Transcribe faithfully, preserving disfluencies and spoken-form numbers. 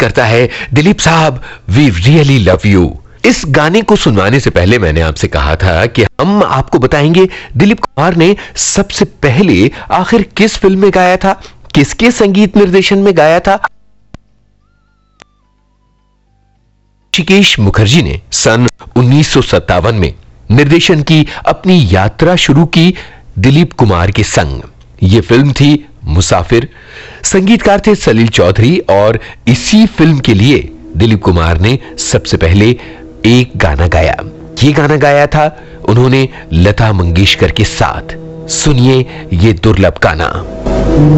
करता है, दिलीप साहब वी रियली लव यू। इस गाने को सुनवाने से पहले मैंने आपसे कहा था कि हम आपको बताएंगे दिलीप कुमार ने सबसे पहले आखिर किस फिल्म में गाया था, किसके संगीत निर्देशन में गाया था। ऋषिकेश मुखर्जी ने सन उन्नीस सौ सत्तावन में निर्देशन की अपनी यात्रा शुरू की दिलीप कुमार के संग। यह फिल्म थी मुसाफिर। संगीतकार थे सलील चौधरी और इसी फिल्म के लिए दिलीप कुमार ने सबसे पहले एक गाना गाया। यह गाना गाया था उन्होंने लता मंगेशकर के साथ। सुनिए ये दुर्लभ गाना।